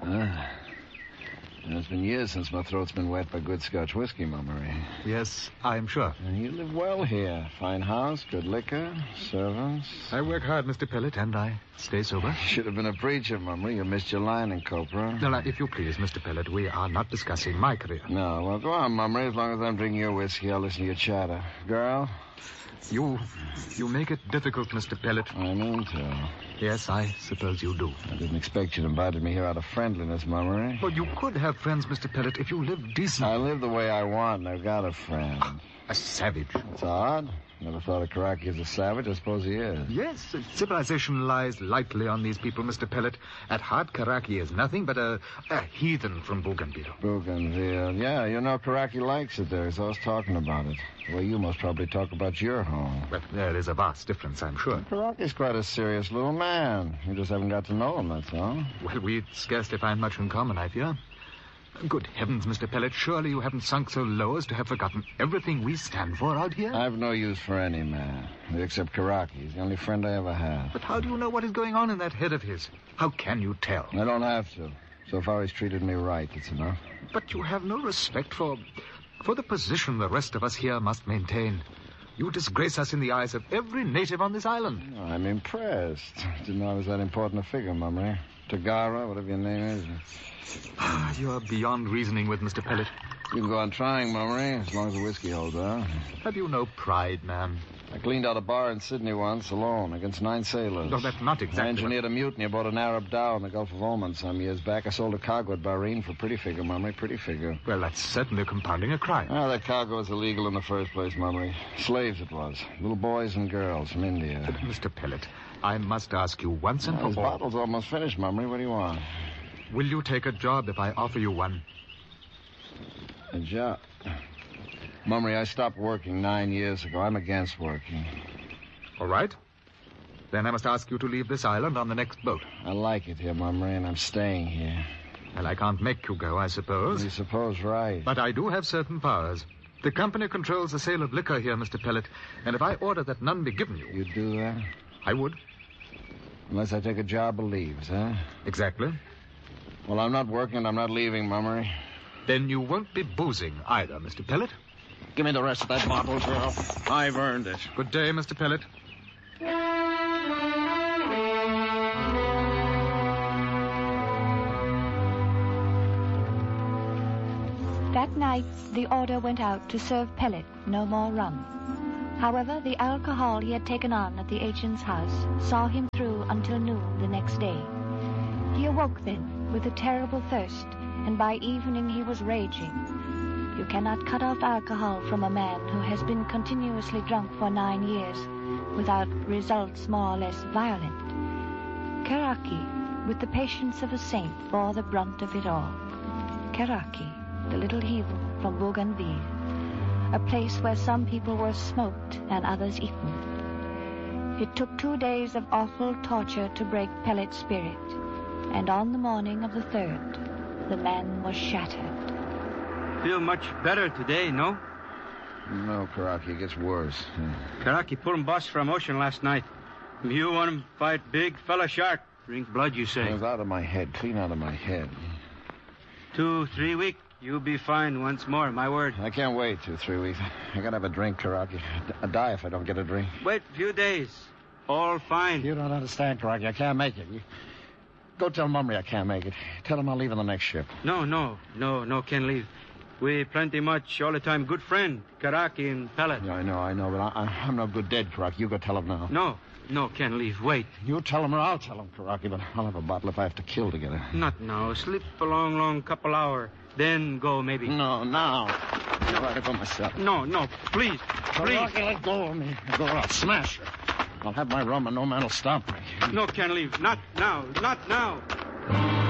It's been years since my throat's been wet by good Scotch whiskey, Mummery. Yes, I am sure. And you live well here. Fine house, good liquor, servants. I work hard, Mr. Pellet, and I stay sober. Should have been a preacher, Mummery. You missed your line in Copra. Now, if you please, Mr. Pellet, we are not discussing my career. No, well, go on, Mummery. As long as I'm drinking your whiskey, I'll listen to your chatter. Girl? You make it difficult, Mr. Pellet. I mean to. Yes, I suppose you do. I didn't expect you'd invited me here out of friendliness, Mummery. Well, you could have friends, Mr. Pellet, if you lived decent. I live the way I want, and I've got a friend. A savage. It's odd. Never thought of Karaki as a savage. I suppose he is. Yes, civilization lies lightly on these people, Mr. Pellet. At heart, Karaki is nothing but a heathen from Bougainville. Bougainville. Yeah, you know Karaki likes it there. He's always talking about it. Well, you must probably talk about your home. Well, there is a vast difference, I'm sure. Karaki's quite a serious little man. You just haven't got to know him, that's all. Well, we'd scarcely find much in common, I fear. Good heavens, Mr. Pellet, surely you haven't sunk so low as to have forgotten everything we stand for out here? I've no use for any man, except Karaki. He's the only friend I ever had. But how do you know what is going on in that head of his? How can you tell? I don't have to. So far, he's treated me right. It's enough. But you have no respect for the position the rest of us here must maintain. You disgrace us in the eyes of every native on this island. Oh, I'm impressed. Didn't know I was that important a figure, Mummery. Tagara, whatever your name is. You're beyond reasoning with Mr. Pellet. You can go on trying, Mummery, as long as the whiskey holds out. Have you no pride, man? I cleaned out a bar in Sydney once, alone, against 9 sailors. No, that's not exactly... I engineered a mutiny aboard an Arab dhow in the Gulf of Oman some years back. I sold a cargo at Bahrain for pretty figure, Mummery, pretty figure. Well, that's certainly compounding a crime. Oh, that cargo was illegal in the first place, Mummery. Slaves it was. Little boys and girls from India. But, Mr. Pellet, I must ask you once and for all... This bottle's almost finished, Mummery. What do you want? Will you take a job if I offer you one? A job? Mummery, I stopped working 9 years ago. I'm against working. All right. Then I must ask you to leave this island on the next boat. I like it here, Mummery, and I'm staying here. Well, I can't make you go, I suppose. You suppose right. But I do have certain powers. The company controls the sale of liquor here, Mr. Pellet, and if I order that none be given you... You'd do that? I would. Unless I take a job of leaves, huh? Exactly. Well, I'm not working and I'm not leaving, Mummery. Then you won't be boozing either, Mr. Pellet. Give me the rest of that bottle, girl. I've earned it. Good day, Mr. Pellet. That night, the order went out to serve Pellet no more rum. However, the alcohol he had taken on at the agent's house saw him through until noon the next day. He awoke then with a terrible thirst, and by evening he was raging. You cannot cut off alcohol from a man who has been continuously drunk for 9 years without results more or less violent. Karaki, with the patience of a saint, bore the brunt of it all. Karaki, the little heathen from Bougainville, a place where some people were smoked and others eaten. It took 2 days of awful torture to break Pellet's spirit, and on the morning of the 3rd, the man was shattered. Feel much better today, no? No, Karaki, it gets worse. Karaki pulled him boss from ocean last night. You want him fight big fella shark. Drink blood, you say? It was out of my head, clean out of my head. 2-3 weeks, you'll be fine once more, my word. I can't wait 2-3 weeks. I gotta have a drink, Karaki. I'd die if I don't get a drink. Wait a few days. All fine. You don't understand, Karaki. I can't make it. Go tell Mummery I can't make it. Tell him I'll leave on the next ship. No, can't leave. We plenty much all the time good friend, Karaki and Pellet. Yeah, I know, but I'm no good dead, Karaki. You go tell him now. No, can't leave. Wait. You tell him or I'll tell him, Karaki, but I'll have a bottle if I have to kill together. Not now. Sleep a long couple hour. Then go, maybe. No, now. I'll have to go myself. No, please. Karaki, let go of me. I'll smash her. I'll have my rum and no man will stop me. No, can't leave. Not now.